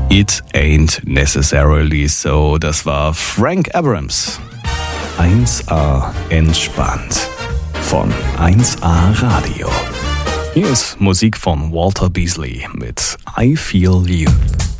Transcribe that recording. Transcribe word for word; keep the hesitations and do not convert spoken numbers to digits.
It Ain't Necessarily So, das war Frank Abrams. eins a entspannt von eins a Radio. Hier ist Musik von Walter Beasley mit I Feel You.